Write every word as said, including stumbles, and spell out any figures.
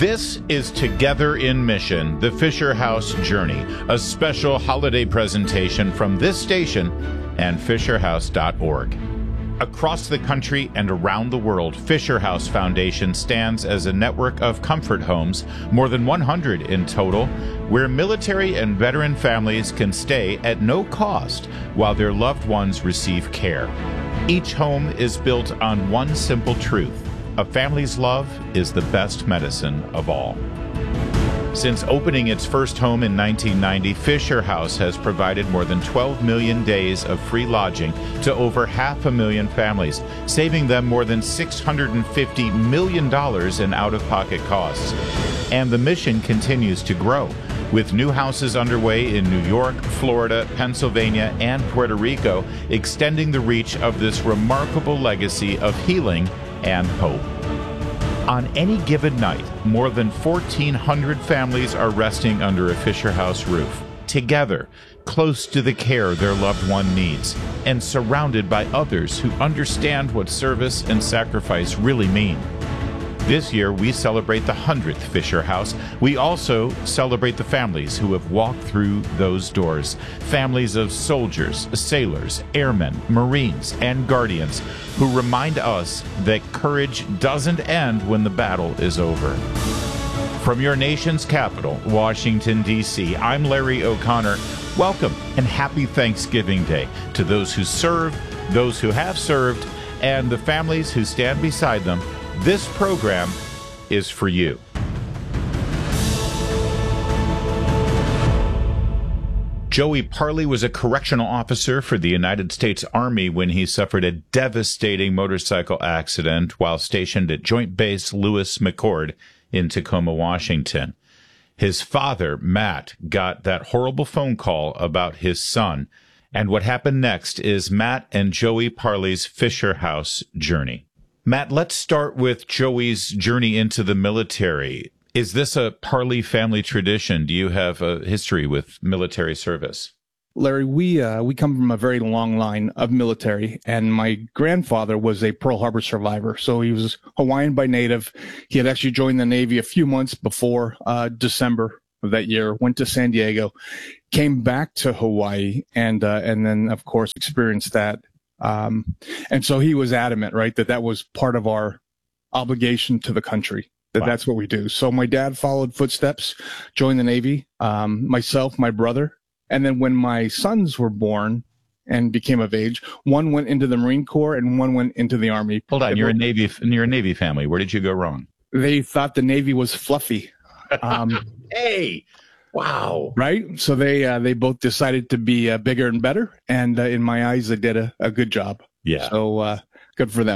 This is Together in Mission, the Fisher House Journey, a special holiday presentation from this station and Fisher House dot org. Across the country and around the world, Fisher House Foundation stands as a network of comfort homes, more than one hundred in total, where military and veteran families can stay at no cost while their loved ones receive care. Each home is built on one simple truth: a family's love is the best medicine of all. Since opening its first home in nineteen ninety, Fisher House has provided more than twelve million days of free lodging to over half a million families, saving them more than six hundred fifty million dollars in out-of-pocket costs. And the mission continues to grow, with new houses underway in New York, Florida, Pennsylvania, and Puerto Rico, extending the reach of this remarkable legacy of healing and hope. On any given night, more than fourteen hundred families are resting under a Fisher House roof, together, close to the care their loved one needs, and surrounded by others who understand what service and sacrifice really mean. This year, we celebrate the hundredth Fisher House. We also celebrate the families who have walked through those doors. Families of soldiers, sailors, airmen, Marines, and Guardians who remind us that courage doesn't end when the battle is over. From your nation's capital, Washington, D C, I'm Larry O'Connor. Welcome and happy Thanksgiving Day to those who serve, those who have served, and the families who stand beside them. This program is for you. Joey Parley was a correctional officer for the United States Army when he suffered a devastating motorcycle accident while stationed at Joint Base Lewis McChord in Tacoma, Washington. His father, Matt, got that horrible phone call about his son, and what happened next is Matt and Joey Parley's Fisher House journey. Matt, let's start with Joey's journey into the military. Is this a Parley family tradition? Do you have a history with military service? Larry, we uh, we come from a very long line of military, and my grandfather was a Pearl Harbor survivor. So he was Hawaiian by native. He had actually joined the Navy a few months before uh, December of that year, went to San Diego, came back to Hawaii, and uh, and then, of course, experienced that. Um, and so he was adamant, right, that that was part of our obligation to the country, that wow. That's what we do. So my dad followed footsteps, joined the Navy, um, myself, my brother. And then when my sons were born and became of age, one went into the Marine Corps and one went into the Army. Hold on, you're a Navy, you're a Navy family. Where did you go wrong? They thought the Navy was fluffy. Um, hey. Wow. Right. So they uh, they both decided to be uh, bigger and better. And uh, in my eyes, they did a, a good job. Yeah. So uh, good for them.